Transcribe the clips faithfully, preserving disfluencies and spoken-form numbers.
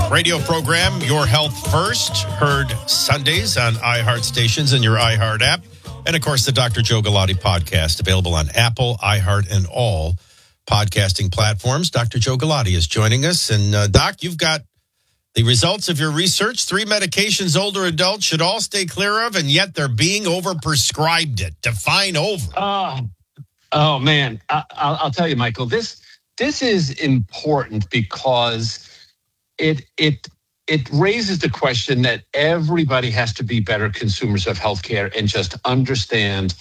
radio program, Your Health First, heard Sundays on iHeart stations and your iHeart app. And, of course, the Doctor Joe Galati podcast, available on Apple, iHeart, and all podcasting platforms. Doctor Joe Galati is joining us. And, uh, Doc, you've got the results of your research. Three medications older adults should all stay clear of, and yet they're being overprescribed. It. Define over. Oh, oh man. I, I'll, I'll tell you, Michael, this this is important because it it it raises the question that everybody has to be better consumers of healthcare and just understand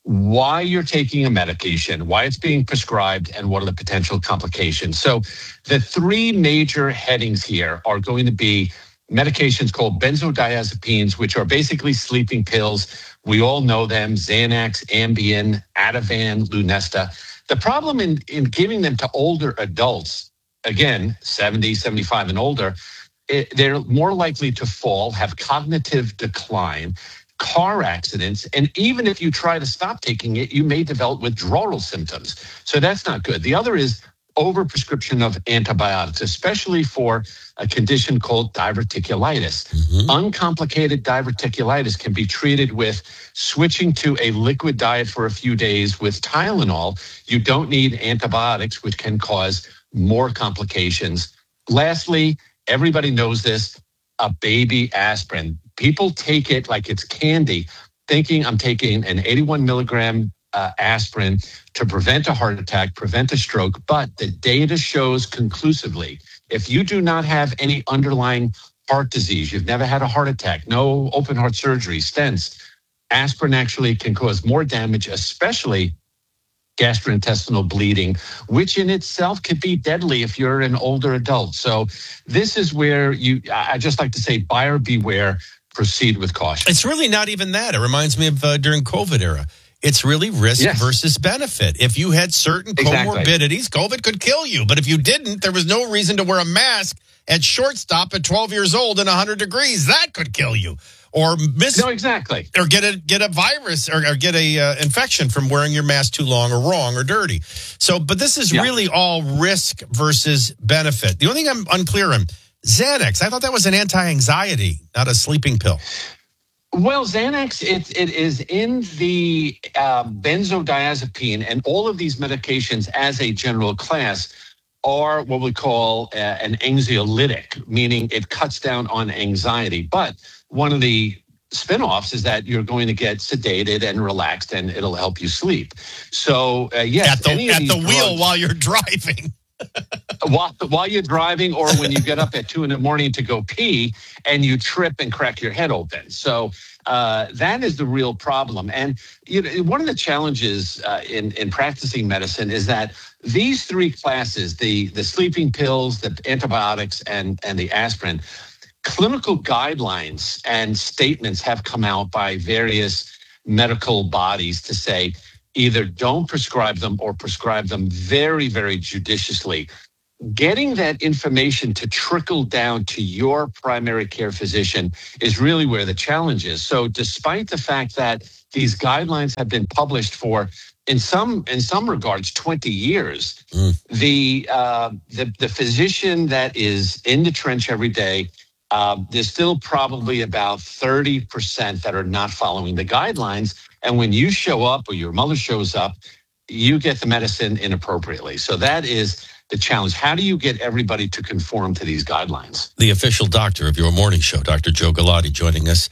why you're taking a medication, why it's being prescribed, and what are the potential complications. So the three major headings here are going to be medications called benzodiazepines, which are basically sleeping pills. We all know them: Xanax, Ambien, Ativan, Lunesta. The problem in, in giving them to older adults, again, seventy, seventy-five and older, it, they're more likely to fall, have cognitive decline, car accidents, and even if you try to stop taking it, you may develop withdrawal symptoms. So that's not good. The other is overprescription of antibiotics, especially for a condition called diverticulitis. Mm-hmm. Uncomplicated diverticulitis can be treated with switching to a liquid diet for a few days with Tylenol. You don't need antibiotics, which can cause more complications. Lastly, everybody knows this, a baby aspirin. People take it like it's candy, thinking I'm taking an eighty-one milligram uh, aspirin to prevent a heart attack, prevent a stroke. But the data shows conclusively, if you do not have any underlying heart disease, you've never had a heart attack, no open heart surgery, stents, aspirin actually can cause more damage, especially gastrointestinal bleeding, which in itself could be deadly if you're an older adult. So this is where you, I just like to say, buyer beware, proceed with caution. It's really not even that. It reminds me of uh, during COVID era. It's really risk yes. versus benefit. If you had certain exactly. comorbidities, COVID could kill you. But if you didn't, there was no reason to wear a mask at shortstop at twelve years old and one hundred degrees. That could kill you. Or miss no, exactly, or get a get a virus or, or get a uh, infection from wearing your mask too long or wrong or dirty. So, but this is yeah. really all risk versus benefit. The only thing I'm unclear on, Xanax. I thought that was an anti-anxiety, not a sleeping pill. Well, Xanax, it, it is in the uh, benzodiazepine, and all of these medications as a general class are what we call uh, an anxiolytic, meaning it cuts down on anxiety. But one of the spinoffs is that you're going to get sedated and relaxed, and it'll help you sleep. So, uh, yes, at the, any of at these the drugs, wheel while you're driving. while, while you're driving, or when you get up at two in the morning to go pee and you trip and crack your head open. So uh, that is the real problem. And you know, one of the challenges uh, in, in practicing medicine is that these three classes, the, the sleeping pills, the antibiotics, and, and the aspirin, clinical guidelines and statements have come out by various medical bodies to say either don't prescribe them or prescribe them very, very judiciously. Getting that information to trickle down to your primary care physician is really where the challenge is. So despite the fact that these guidelines have been published for, in some in some regards, twenty years, mm. the, uh, the the physician that is in the trench every day, uh, there's still probably about thirty percent that are not following the guidelines. And when you show up or your mother shows up, you get the medicine inappropriately. So that is the challenge. How do you get everybody to conform to these guidelines? The official doctor of your morning show, Doctor Joe Galati, joining us.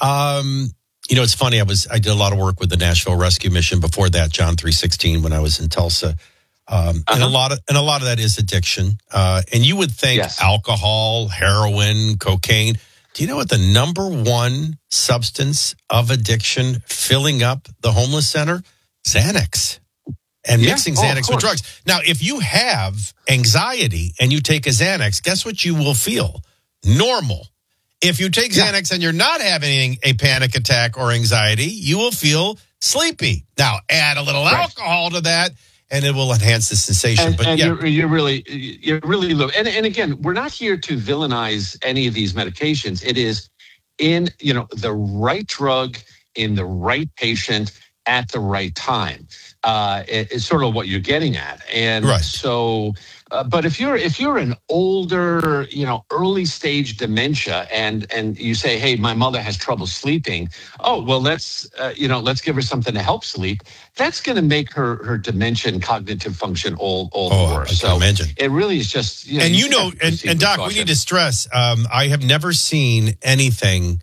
Um, you know, it's funny. I was I did a lot of work with the Nashville Rescue Mission. Before that, John three sixteen, when I was in Tulsa. Um, uh-huh. And a lot of and a lot of that is addiction. Uh, and you would think yes. alcohol, heroin, cocaine. Do you know what the number one substance of addiction filling up the homeless center? Xanax. And yeah. mixing oh, Xanax with drugs. Now, if you have anxiety and you take a Xanax, guess what you will feel? Normal. If you take yeah. Xanax and you're not having a panic attack or anxiety, you will feel sleepy. Now, add a little right. alcohol to that, and it will enhance the sensation. And, but and yeah. you're, you're really, you're really low. And, and again, we're not here to villainize any of these medications. It is in, you know, the right drug in the right patient at the right time. Uh, it, it's sort of what you're getting at. And Right. so, uh, but if you're if you're an older, you know, early stage dementia, and and you say, hey, my mother has trouble sleeping. Oh, well, let's uh, you know, let's give her something to help sleep. That's going to make her her dementia and cognitive function all all Oh, the I worse. can So imagine. it really is just, you know, And you just know, have to and, proceed and with Doc, we caution. need to stress, um, I have never seen anything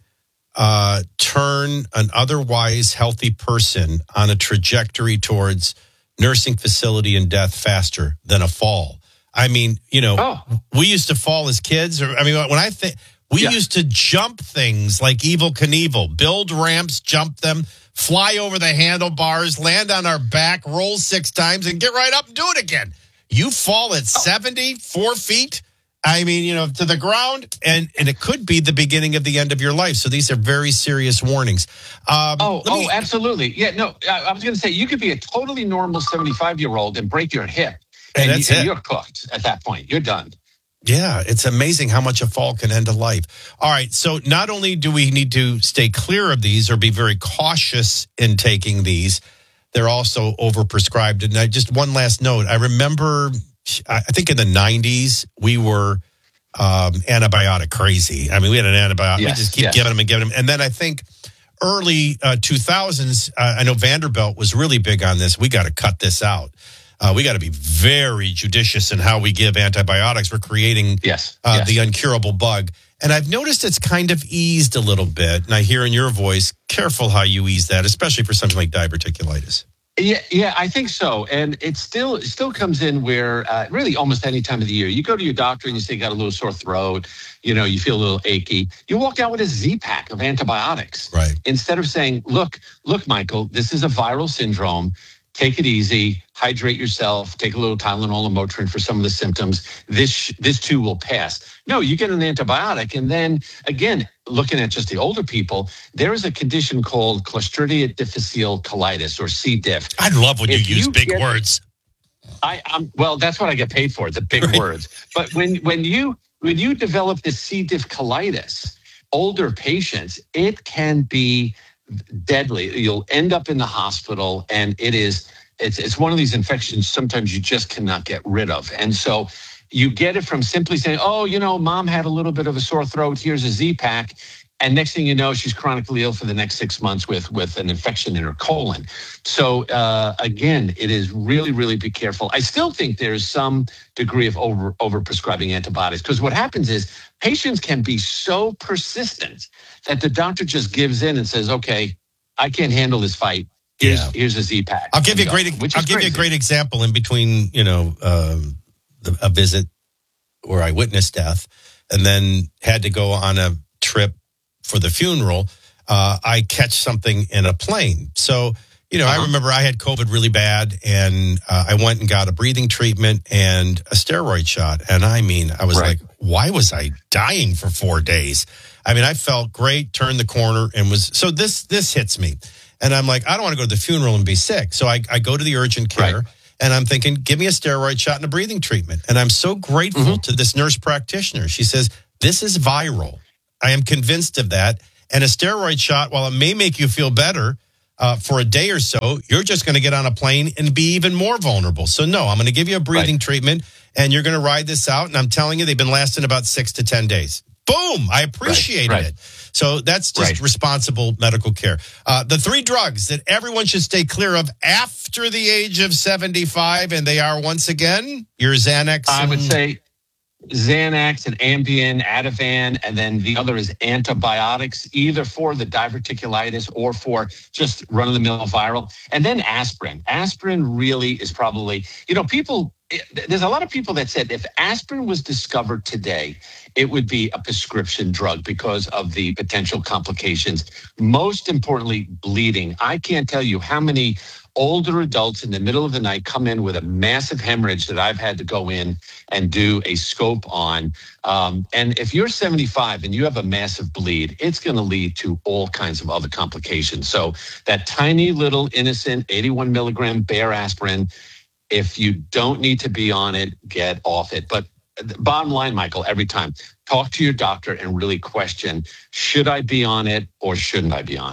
uh, turn an otherwise healthy person on a trajectory towards nursing facility and death faster than a fall. I mean, you know, Oh. we used to fall as kids. Or I mean, when I think we Yeah. used to jump things like Evel Knievel, build ramps, jump them, fly over the handlebars, land on our back, roll six times, and get right up and do it again. You fall at seventy-four feet. I mean, you know, to the ground, and, and it could be the beginning of the end of your life. So these are very serious warnings. Um, Oh, let me- oh, absolutely. Yeah, no, I, I was going to say, you could be a totally normal seventy-five-year-old and break your hip. And And, that's you, and it. you're cooked at that point. You're done. Yeah, it's amazing how much a fall can end a life. All right, so not only do we need to stay clear of these or be very cautious in taking these, they're also overprescribed. And I just one last note. I remember, I think in the nineties, we were um, antibiotic crazy. I mean, we had an antibiotic. Yes, we just keep yes. giving them and giving them. And then I think early uh, two thousands, uh, I know Vanderbilt was really big on this. We got to cut this out. Uh, we got to be very judicious in how we give antibiotics. We're creating Yes. uh, yes. the incurable bug. And I've noticed it's kind of eased a little bit. And I hear in your voice, careful how you ease that, especially for something like diverticulitis. Yeah, yeah, I think so. And it still it still comes in where uh, really almost any time of the year, you go to your doctor and you say you got a little sore throat, you know, you feel a little achy. You walk out with a Z-pack of antibiotics. Right. Instead of saying, look, look, Michael, this is a viral syndrome. Take it easy, hydrate yourself, take a little Tylenol and Motrin for some of the symptoms. This this too will pass. No, you get an antibiotic. And then again, looking at just the older people, there is a condition called Clostridia difficile colitis, or C. diff. I love when If you use you big get- words. I, I'm well. That's what I get paid for, the big Right. words. But when when you when you develop this C. diff colitis, older patients, it can be deadly. You'll end up in the hospital, and it is it's it's one of these infections sometimes you just cannot get rid of. And so you get it from simply saying, "Oh, you know, mom had a little bit of a sore throat. Here's a Z-pack." And next thing you know, she's chronically ill for the next six months with, with an infection in her colon. So uh, again, it is really, really be careful. I still think there's some degree of over over prescribing antibiotics, because what happens is patients can be so persistent that the doctor just gives in and says, "Okay, I can't handle this fight. Here's Yeah. here's a Z-pack." I'll give you a and great. go, which I'll is give you a crazy. great example in between. You know, um, the, a visit where I witnessed death, and then had to go on a trip for the funeral. Uh, I catch something in a plane. So, you know, Uh-huh. I remember I had COVID really bad, and uh, I went and got a breathing treatment and a steroid shot. And I mean, I was Right. like, why was I dying for four days? I mean, I felt great, turned the corner, and was so this this hits me. And I'm like, I don't want to go to the funeral and be sick. So I, I go to the urgent care. Right. And I'm thinking, give me a steroid shot and a breathing treatment. And I'm so grateful Mm-hmm. to this nurse practitioner. She says, this is viral. I am convinced of that. And a steroid shot, while it may make you feel better uh, for a day or so, you're just going to get on a plane and be even more vulnerable. So, no, I'm going to give you a breathing Right. treatment, and you're going to ride this out. And I'm telling you, they've been lasting about six to ten days. Boom. I appreciated right. it. So that's just Right. responsible medical care. Uh, the three drugs that everyone should stay clear of after the age of seventy-five, and they are, once again, your Xanax. I would and- say Xanax and Ambien, Ativan, and then the other is antibiotics, either for the diverticulitis or for just run-of-the-mill viral. And then aspirin. Aspirin really is probably, you know, people, there's a lot of people that said if aspirin was discovered today, it would be a prescription drug because of the potential complications. Most importantly, bleeding. I can't tell you how many older adults in the middle of the night come in with a massive hemorrhage that I've had to go in and do a scope on. Um, and if you're seventy-five and you have a massive bleed, it's going to lead to all kinds of other complications. So that tiny little innocent eighty-one milligram Bayer aspirin, if you don't need to be on it, get off it. But the bottom line, Michael, every time, talk to your doctor and really question, should I be on it or shouldn't I be on it?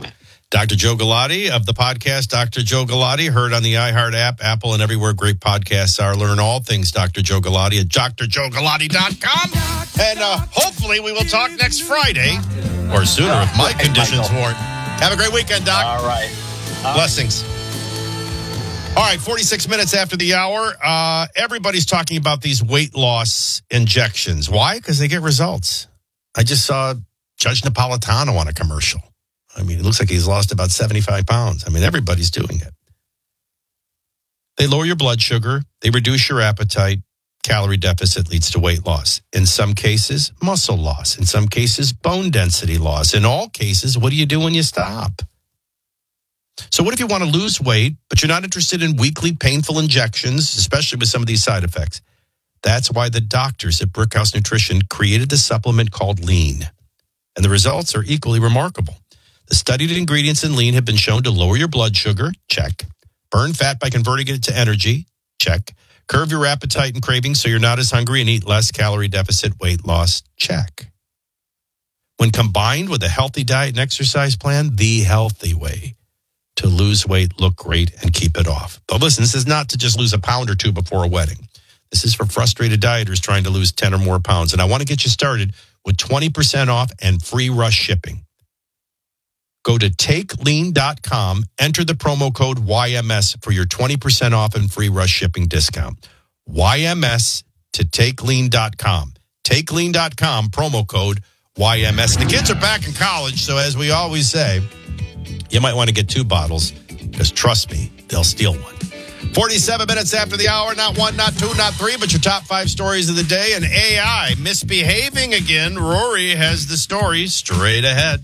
Doctor Joe Galati of the podcast Doctor Joe Galati, heard on the iHeart app, Apple, and everywhere great podcasts are. Learn all things Doctor Joe Galati at D R joe galati dot com. And uh, hopefully we will talk next Friday, or sooner if my conditions warrant. Have a great weekend, Doc. All right. Uh, Blessings. All right, forty-six minutes after the hour, uh, everybody's talking about these weight loss injections. Why? Because they get results. I just saw Judge Napolitano on a commercial. I mean, it looks like he's lost about seventy-five pounds. I mean, everybody's doing it. They lower your blood sugar. They reduce your appetite. Calorie deficit leads to weight loss. In some cases, muscle loss. In some cases, bone density loss. In all cases, what do you do when you stop? So what if you want to lose weight, but you're not interested in weekly painful injections, especially with some of these side effects? That's why the doctors at Brickhouse Nutrition created the supplement called Lean. And the results are equally remarkable. The studied ingredients in Lean have been shown to lower your blood sugar, check. Burn fat by converting it to energy, check. Curb your appetite and cravings so you're not as hungry and eat less. Calorie deficit, weight loss, check. When combined with a healthy diet and exercise plan, the healthy way to lose weight, look great, and keep it off. But listen, this is not to just lose a pound or two before a wedding. This is for frustrated dieters trying to lose ten or more pounds. And I want to get you started with twenty percent off and free rush shipping. Go to take lean dot com, enter the promo code Y M S for your twenty percent off and free rush shipping discount. Y M S to take lean dot com. take lean dot com, promo code Y M S. And the kids are back in college, so as we always say, you might want to get two bottles, because trust me, they'll steal one. forty-seven minutes after the hour, not one, not two, not three, but your top five stories of the day. And A I misbehaving again. Rory has the story straight ahead.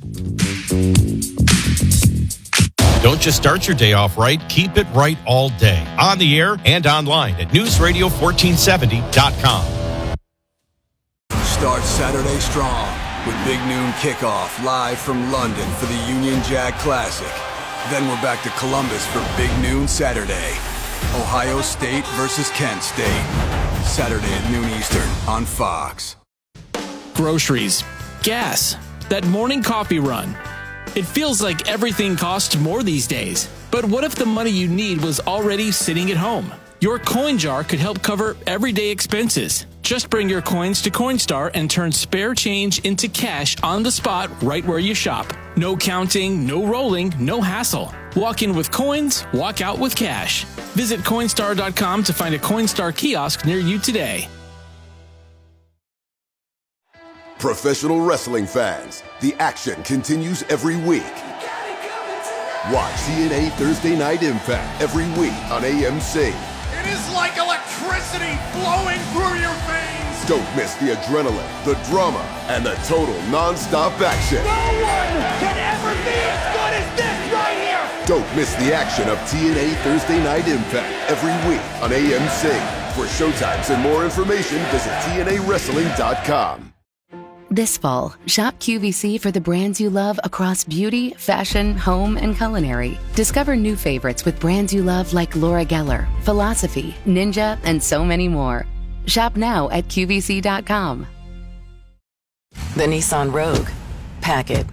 Don't just start your day off right, keep it right all day. On the air and online at news radio fourteen seventy dot com. Start Saturday strong with Big Noon Kickoff live from London for the Union Jack Classic. Then we're back to Columbus for Big Noon Saturday. Ohio State versus Kent State. Saturday at noon Eastern on Fox. Groceries, gas, that morning coffee run. It feels like everything costs more these days. But what if the money you need was already sitting at home? Your coin jar could help cover everyday expenses. Just bring your coins to Coinstar and turn spare change into cash on the spot right where you shop. No counting, no rolling, no hassle. Walk in with coins, walk out with cash. Visit Coinstar dot com to find a Coinstar kiosk near you today. Professional wrestling fans, the action continues every week. Watch T N A Thursday Night Impact every week on A M C. It is like electricity flowing through your veins. Don't miss the adrenaline, the drama, and the total non-stop action. No one can ever be as good as this right here. Don't miss the action of T N A Thursday Night Impact every week on A M C. For showtimes and more information, visit T N A wrestling dot com. This fall, shop Q V C for the brands you love across beauty, fashion, home, and culinary. Discover new favorites with brands you love like Laura Geller, Philosophy, Ninja, and so many more. Shop now at Q V C dot com. The Nissan Rogue. Pack it.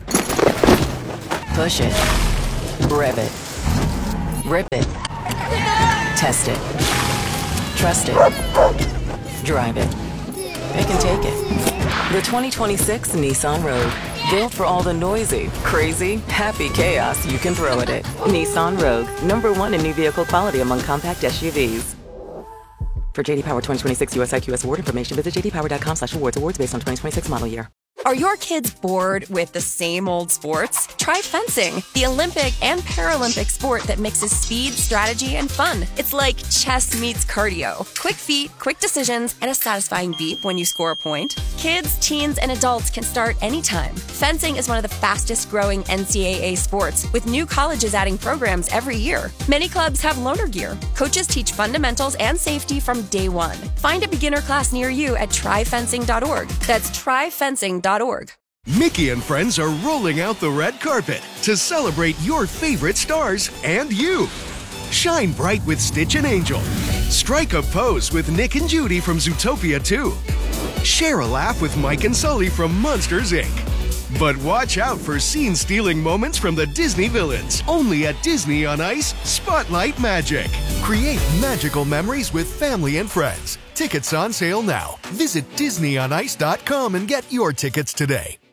Push it. Rev it. Rip it. Test it. Trust it. Drive it. Pick and take it. The twenty twenty-six Nissan Rogue. Built for all the noisy, crazy, happy chaos you can throw at it. Nissan Rogue. Number one in new vehicle quality among compact S U Vs. For J D Power twenty twenty-six U S I Q S award information, visit j d power dot com slash awards. Awards based on twenty twenty-six model year. Are your kids bored with the same old sports? Try fencing, the Olympic and Paralympic sport that mixes speed, strategy, and fun. It's like chess meets cardio. Quick feet, quick decisions, and a satisfying beep when you score a point. Kids, teens, and adults can start anytime. Fencing is one of the fastest growing N C double A sports, with new colleges adding programs every year. Many clubs have loaner gear. Coaches teach fundamentals and safety from day one. Find a beginner class near you at try fencing dot org. That's try fencing dot org. Mickey and friends are rolling out the red carpet to celebrate your favorite stars and you. Shine bright with Stitch and Angel. Strike a pose with Nick and Judy from Zootopia two. Share a laugh with Mike and Sully from Monsters, Incorporated. But watch out for scene-stealing moments from the Disney villains. Only at Disney on Ice Spotlight Magic. Create magical memories with family and friends. Tickets on sale now. Visit disney on ice dot com and get your tickets today.